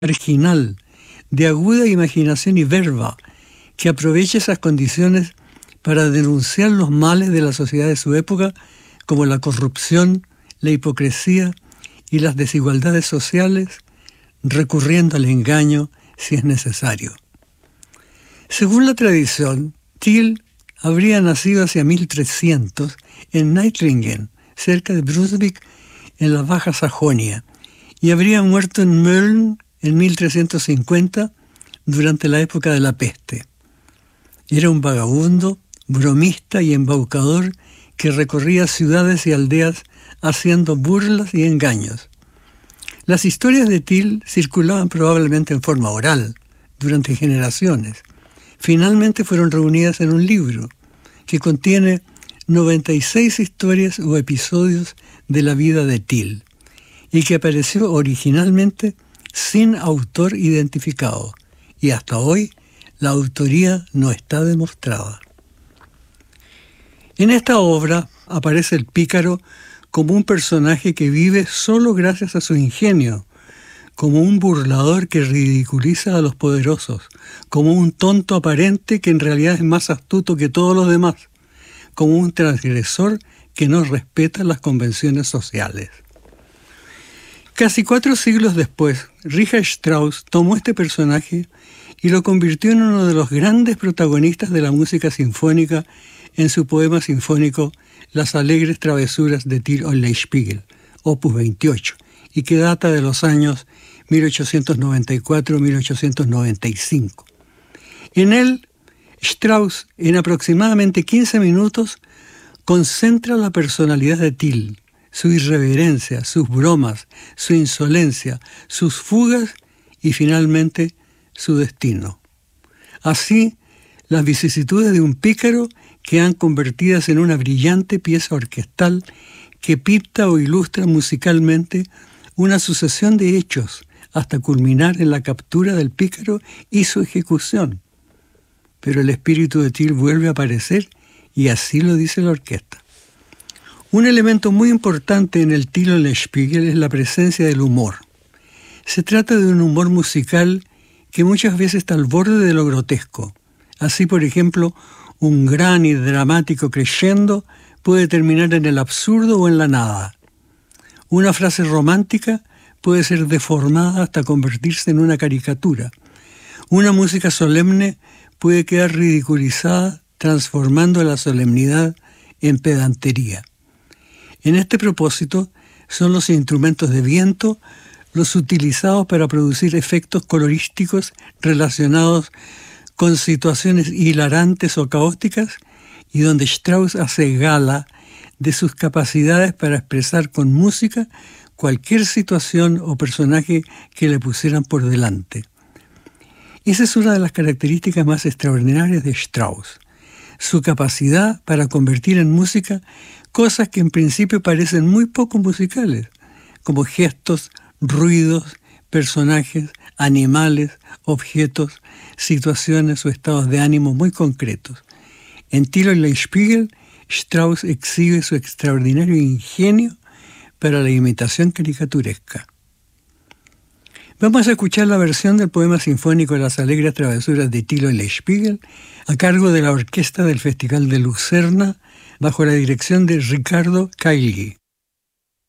marginal, de aguda imaginación y verba, que aprovecha esas condiciones para denunciar los males de la sociedad de su época, como la corrupción, la hipocresía y las desigualdades sociales, recurriendo al engaño si es necesario. Según la tradición, Till habría nacido hacia 1300 en Neitlingen, cerca de Brunswick, en la Baja Sajonia, y habría muerto en Mölln en 1350 durante la época de la peste. Era un vagabundo, bromista y embaucador que recorría ciudades y aldeas haciendo burlas y engaños. Las historias de Till circulaban probablemente en forma oral durante generaciones. Finalmente fueron reunidas en un libro que contiene 96 historias o episodios de la vida de Till y que apareció originalmente sin autor identificado, y hasta hoy la autoría no está demostrada. En esta obra aparece el pícaro como un personaje que vive solo gracias a su ingenio, como un burlador que ridiculiza a los poderosos, como un tonto aparente que en realidad es más astuto que todos los demás, como un transgresor que no respeta las convenciones sociales. Casi 4 siglos después, Richard Strauss tomó este personaje y lo convirtió en uno de los grandes protagonistas de la música sinfónica en su poema sinfónico Las alegres travesuras de Till und Leitspiegel, opus 28, y que data de los años 1894-1895. En él, Strauss, en aproximadamente 15 minutos, concentra la personalidad de Till, su irreverencia, sus bromas, su insolencia, sus fugas y finalmente su destino. Así, las vicisitudes de un pícaro quedan convertidas en una brillante pieza orquestal que pinta o ilustra musicalmente una sucesión de hechos hasta culminar en la captura del pícaro y su ejecución. Pero el espíritu de Till vuelve a aparecer y así lo dice la orquesta. Un elemento muy importante en el Till und Leitspiegel es la presencia del humor. Se trata de un humor musical que muchas veces está al borde de lo grotesco. Así, por ejemplo, un gran y dramático crescendo puede terminar en el absurdo o en la nada. Una frase romántica puede ser deformada hasta convertirse en una caricatura. Una música solemne puede quedar ridiculizada, transformando la solemnidad en pedantería. En este propósito son los instrumentos de viento los utilizados para producir efectos colorísticos relacionados con situaciones hilarantes o caóticas y donde Strauss hace gala de sus capacidades para expresar con música cualquier situación o personaje que le pusieran por delante. Esa es una de las características más extraordinarias de Strauss, su capacidad para convertir en música cosas que en principio parecen muy poco musicales, como gestos, ruidos, personajes, animales, objetos, situaciones o estados de ánimo muy concretos. En Till und Leitspiegel, Strauss exhibe su extraordinario ingenio para la imitación caricaturesca. Vamos a escuchar la versión del poema sinfónico Las alegres travesuras de Till und Leitspiegel a cargo de la orquesta del Festival de Lucerna bajo la dirección de Ricardo Cailli.